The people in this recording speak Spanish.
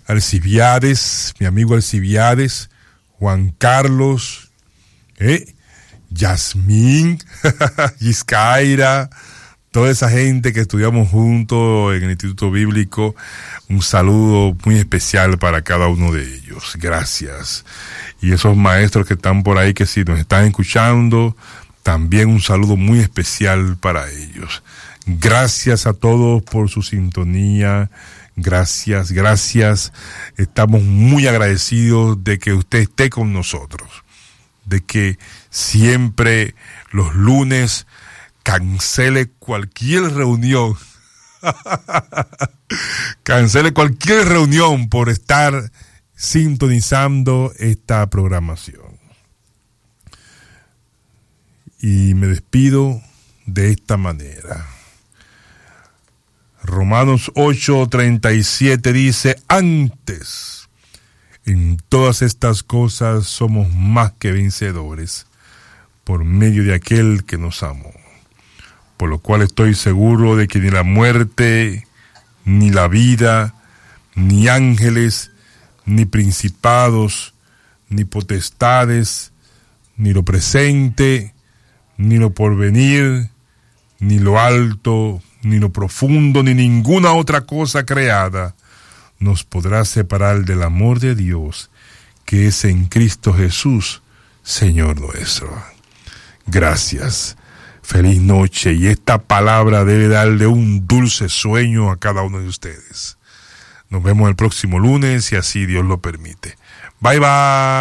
Alcibiades, mi amigo Alcibiades, Juan Carlos, Yasmín, Yiscaira, toda esa gente que estudiamos juntos en el Instituto Bíblico, un saludo muy especial para cada uno de ellos. Gracias. Y esos maestros que están por ahí, que si nos están escuchando, también un saludo muy especial para ellos. Gracias a todos por su sintonía. Gracias. Estamos muy agradecidos de que usted esté con nosotros, de que siempre los lunes cancele cualquier reunión, por estar sintonizando esta programación. Y me despido de esta manera. Romanos 8:37 dice: antes, en todas estas cosas somos más que vencedores por medio de aquel que nos amó. Por lo cual estoy seguro de que ni la muerte, ni la vida, ni ángeles, ni principados, ni potestades, ni lo presente, ni lo porvenir, ni lo alto, ni lo profundo, ni ninguna otra cosa creada nos podrá separar del amor de Dios que es en Cristo Jesús, Señor nuestro. Gracias. Feliz noche, y esta palabra debe darle un dulce sueño a cada uno de ustedes. Nos vemos el próximo lunes, si así Dios lo permite. Bye bye.